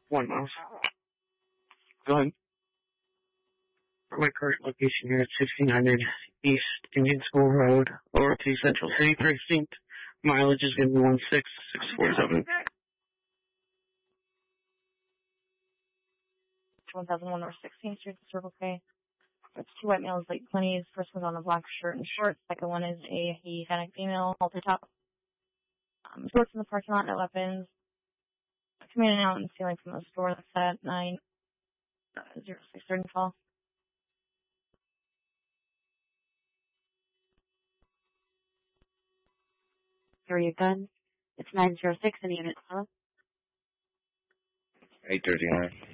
1 mile. Go ahead. For my current location here at 6900 East Indian School Road, Lower T Central City Precinct. Mileage is going to be 16647. 1001 North 16th Street, Circle K. It's 2 white males, late 20s. First one's on a black shirt and shorts. Second one is a Hispanic female, halter top. Shorts in the parking lot, no weapons. Coming in and out and stealing from the store. That's at 90630 fall. Carry a gun. It's 906 in the unit, huh? 839.